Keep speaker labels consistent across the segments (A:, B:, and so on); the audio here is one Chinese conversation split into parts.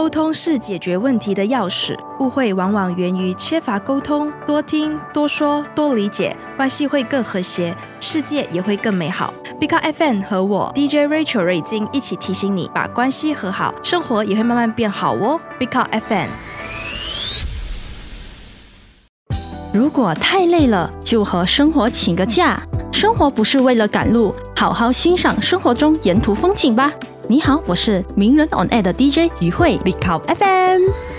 A: 沟通是解决问题的钥匙，误会往往源于缺乏沟通，多听、多说、多理解，关系会更和谐，世界也会更美好。Big Up FM 和我 DJ Rachel 瑞金一起提醒你，把关系和好，生活也会慢慢变好哦。Big Up FM。
B: 如果太累了，就和生活请个假。生活不是为了赶路，好好欣赏生活中沿途风景吧。你好，我是名人 On Air 的 DJ 于慧 Big Up FM。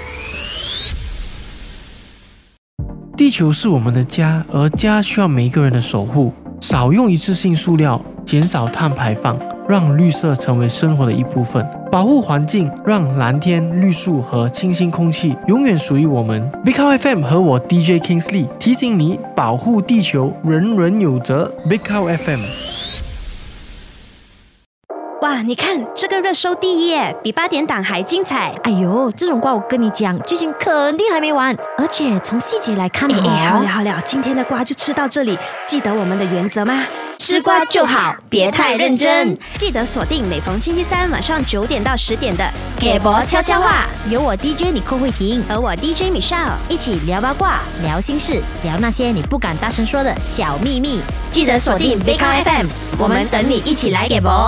C: 地球是我们的家，而家需要每一个人的守护。少用一次性塑料，减少碳排放，让绿色成为生活的一部分。保护环境，让蓝天、绿树和清新空气永远属于我们。Big Up FM 和我 DJ Kingsley 提醒你，保护地球，人人有责。Big Up FM。
A: 哇，你看这个热搜第一耶，比8点档还精彩。
D: 哎呦，这种瓜我跟你讲，剧情肯定还没完，而且从细节来看
A: 好了，今天的瓜就吃到这里。记得我们的原则吗？吃瓜就好，别太认真。记得锁定每逢星期三晚上9点到10点的给博悄悄话，
D: 有我 DJ 你寇慧婷
A: 和我 DJ Michelle
D: 一起聊八卦、聊心事、聊那些你不敢大声说的小秘密。
A: 记得锁定 Big Up FM， 我们等你一起来给博。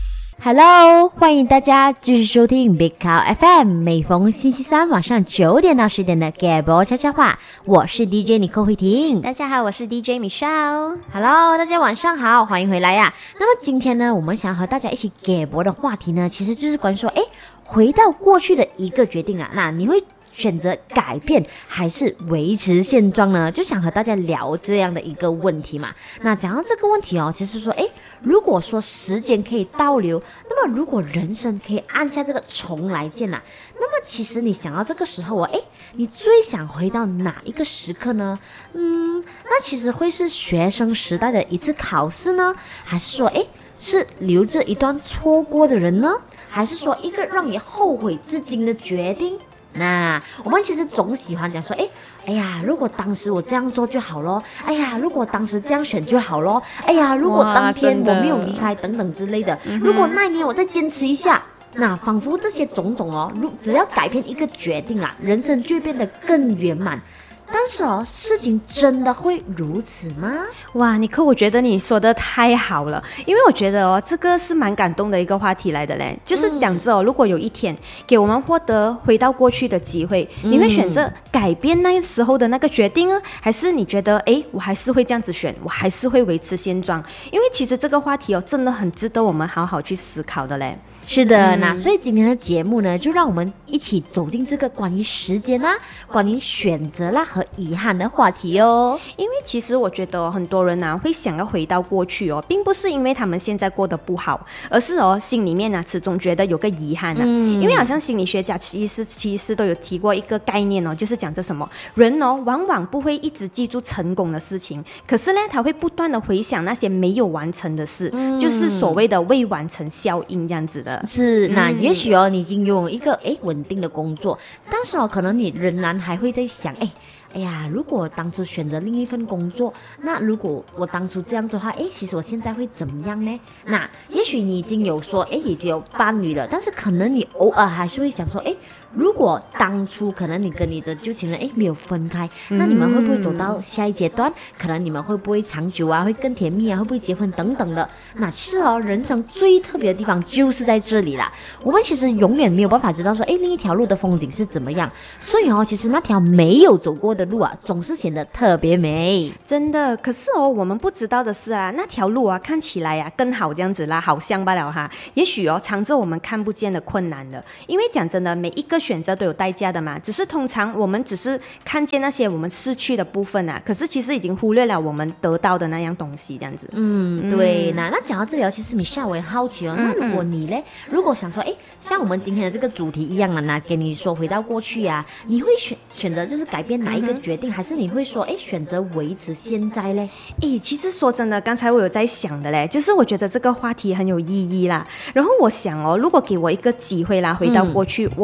D: Hello， 欢迎大家继续收听 Big Up FM， 每逢星期三晚上9点到10点的给博悄悄话，我是 DJ 你寇慧婷。
A: 大家好，我是 DJ Michelle。
D: Hello， 大家晚上好，欢迎回来呀。那么今天呢，我们想和大家一起给博的话题呢，其实就是关于说，回到过去的一个决定啊，那你会选择改变还是维持现状呢？就想和大家聊这样的一个问题嘛。那讲到这个问题哦，其实说，如果说时间可以倒流，那么如果人生可以按下这个重来键啊，那么其实你想到这个时候你最想回到哪一个时刻呢？那其实会是学生时代的一次考试呢，还是说是留着一段错过的人呢，还是说一个让你后悔至今的决定？那我们其实总喜欢讲说，如果当时我这样做就好咯，如果当时这样选就好咯，如果当天我没有离开等等之类的，如果那一年我再坚持一下，那仿佛这些种种只要改变一个决定啊，人生就会变得更圆满。但是事情真的会如此吗？
A: 哇，尼克，我觉得你说的太好了，因为我觉得这个是蛮感动的一个话题来的嘞。就是讲着如果有一天给我们获得回到过去的机会，你会选择改变那时候的那个决定呢，还是你觉得我还是会这样子选，我还是会维持现状？因为其实这个话题真的很值得我们好好去思考的嘞。
D: 是的，那所以今天的节目呢，就让我们一起走进这个关于时间啦、关于选择啦和遗憾的话题哦。
A: 因为其实我觉得很多人会想要回到过去并不是因为他们现在过得不好，而是心里面始终觉得有个遗憾因为好像心理学家其实都有提过一个概念就是讲这什么人往往不会一直记住成功的事情，可是呢他会不断的回想那些没有完成的事，就是所谓的未完成效应这样子的。
D: 是，那也许你已经拥有一个稳定的工作，但是可能你仍然还会在想如果当初选择另一份工作，那如果我当初这样做的话，其实我现在会怎么样呢？那也许你已经有说已经有伴侣了，但是可能你偶尔还是会想说如果当初可能你跟你的旧情人没有分开，那你们会不会走到下一阶段？可能你们会不会长久啊，会更甜蜜啊，会不会结婚等等的？那其实人生最特别的地方就是在这里啦。我们其实永远没有办法知道说另一条路的风景是怎么样，所以其实那条没有走过的路啊，总是显得特别美。
A: 真的，可是我们不知道的是那条路看起来更好这样子啦，好像罢了哈。也许藏着我们看不见的困难的，因为讲真的，每一个选择都有代价的嘛，只是通常我们只是看见那些我们失去的部分可是其实已经忽略了我们得到的那样东西这样子。
D: 对，那讲到这里其实米夏我也好奇那如果你呢，如果想说像我们今天的这个主题一样那给你说回到过去你会选择就是改变哪一个决定，还是你会说选择维持现在呢？
A: 其实说真的，刚才我有在想的嘞，就是我觉得这个话题很有意义啦。然后我想如果给我一个机会啦，回到过去，我觉得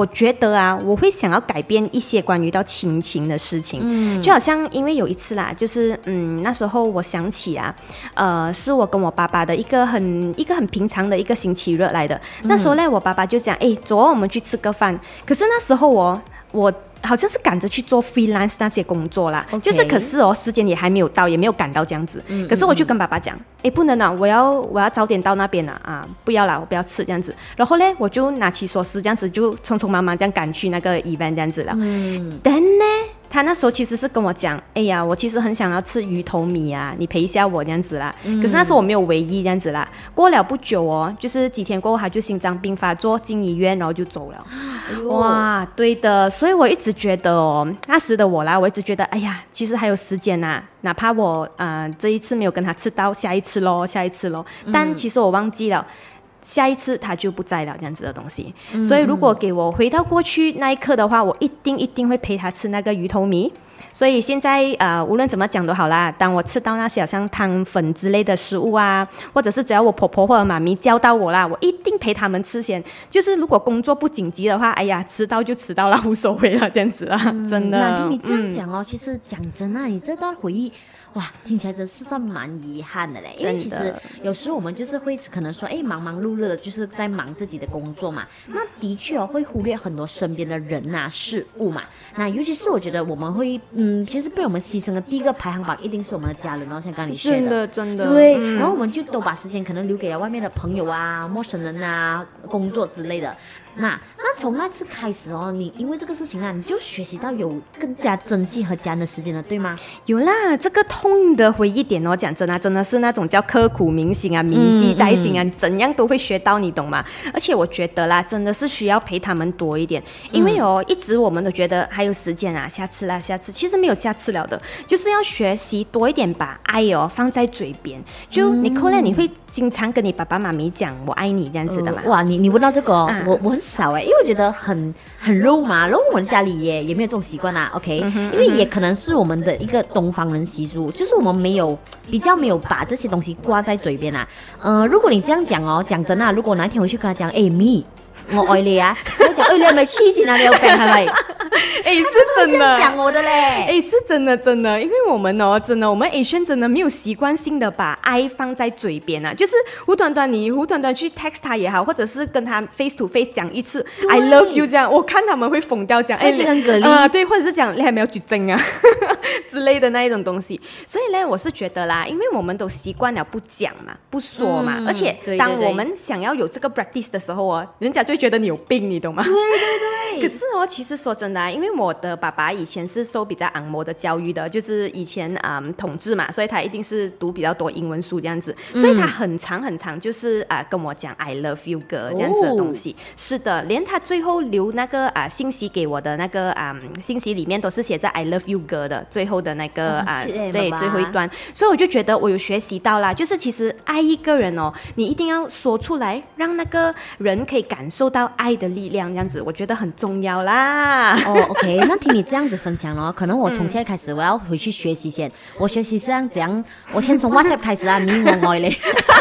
A: 得啊，我会想要改变一些关于到亲情的事情，就好像因为有一次啦，就是那时候我想起啊，是我跟我爸爸的一个很平常的一个星期日来的，那时候呢，我爸爸就讲，走啊，我们去吃个饭。可是那时候我好像是赶着去做 freelance 那些工作啦，
D: Okay.
A: 就是可是时间也还没有到，也没有赶到这样子。可是我就跟爸爸讲，不能啊，我要早点到那边啊，不要啦，我不要吃这样子。然后呢，我就拿起锁匙这样子，就匆匆忙忙这样赶去那个 event 这样子了。但呢，他那时候其实是跟我讲，我其实很想要吃鱼头米啊，你陪一下我这样子啦。可是那时候我没有唯一这样子啦。过了不久就是几天过后，他就心脏病发作进医院，然后就走了。哇，对的，所以我一直觉得那时的我啦，我一直觉得，其实还有时间啊，哪怕我这一次没有跟他吃到，下一次咯。但其实我忘记了。下一次他就不在了，这样子的东西。所以如果给我回到过去那一刻的话，我一定会陪他吃那个鱼头米。所以现在无论怎么讲都好啦，当我吃到那些好像汤粉之类的食物啊，或者是只要我婆婆或者妈咪叫到我啦，我一定陪他们吃先。就是如果工作不紧急的话，迟到就迟到了，无所谓了，这样子啦，真的。
D: 那听你这样讲其实讲真啊，你这段回忆。哇，听起来真是算蛮遗憾的嘞，因为其实有时我们就是会可能说，忙忙碌碌的，就是在忙自己的工作嘛。那的确会忽略很多身边的人啊、事物嘛。那尤其是我觉得我们会，其实被我们牺牲的第一个排行榜一定是我们的家人，像刚刚你说的，
A: 真的，
D: 对。然后我们就都把时间可能留给了外面的朋友啊、陌生人啊、工作之类的。那从那次开始你因为这个事情你就学习到有更加珍惜和家人的时间了，对吗？
A: 有啦，这个痛的回忆点讲真的，真的是那种叫刻骨铭心啊，铭记在心啊，你怎样都会学到，你懂吗？而且我觉得啦，真的是需要陪他们多一点，因为一直我们都觉得还有时间啊，下次，其实没有下次了的，就是要学习多一点把爱放在嘴边。就你可能你会经常跟你爸爸妈咪讲我爱你这样子的嘛？
D: 哇，你问到这个我很少因为我觉得很肉嘛，然后我们家里也没有这种习惯啦 ，OK，因为也可能是我们的一个东方人习俗，就是我们比较没有把这些东西挂在嘴边如果你这样讲讲真如果哪一天回去跟他讲咪我爱你啊，我讲你係咪黐線啊？你有病係咪？
A: 是真的
D: 讲我的嘞，
A: 是真的，因为我们真的我们 Asian 真的没有习惯性的把爱放在嘴边啊，就是胡短短去 text 他也好，或者是跟他 face to face 讲一次 I love you 这样，我看他们会疯掉讲对，或者是讲你还没有举证啊之类的那一种东西。所以呢，我是觉得啦，因为我们都习惯了不讲嘛，不说嘛，而且当我们想要有这个 practice 的时候人家就会觉得你有病，你懂吗？
D: 对。
A: 可是其实说真的因为我的爸爸以前是受比较昂摩的教育的，就是以前统治嘛，所以他一定是读比较多英文书这样子，所以他很长就是跟我讲 I love you 歌这样子的东西。是的，连他最后留那个信息给我的那个信息里面都是写在 I love you 歌的最后的那个对，最后一段。所以我就觉得我有学习到啦，就是其实爱一个人你一定要说出来，让那个人可以感受到爱的力量，这样子我觉得很重要啦。
D: OK， 那听你这样子分享可能我从现在开始我要回去学习先。我学习是这样，我先从 WhatsApp 开始咪我愛你。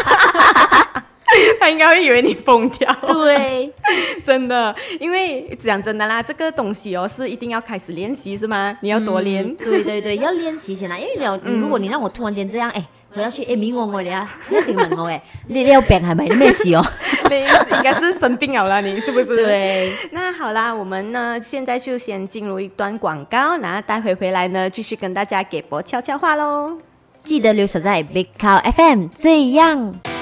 A: 他应该会以为你疯掉。
D: 对，
A: 真的，因为讲真的啦，这个东西是一定要开始练習是嗎？你要多練。
D: 對，要練習先啦。因為如果你讓我突然間這樣，回到去咪我愛你啊，一定問我你有病係咪？你咩事
A: 你應該是生病了啦，你是不是？
D: 對。
A: 那好啦，我們呢現在就先進入一段廣告，然後待會回來呢繼續跟大家給播悄悄話咯。
D: 記得留守在 Big Cow FM，這樣。